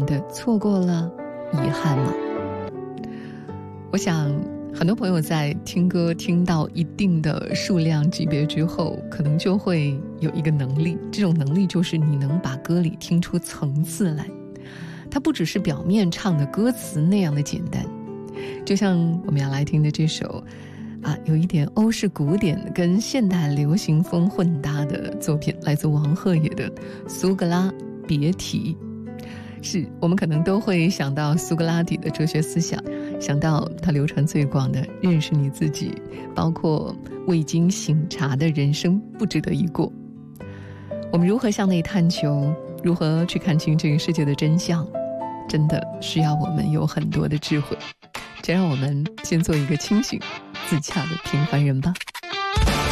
的错过了遗憾吗？我想很多朋友在听歌听到一定的数量级别之后，可能就会有一个能力，这种能力就是你能把歌里听出层次来，它不只是表面唱的歌词那样的简单。就像我们要来听的这首有一点欧式古典跟现代流行风混搭的作品，来自王鹤野的《苏格拉别提》。是我们可能都会想到苏格拉底的哲学思想，想到他流传最广的认识你自己，包括未经醒察的人生不值得一过。我们如何向内探求，如何去看清这个世界的真相，真的需要我们有很多的智慧。就让我们先做一个清醒自洽的平凡人吧。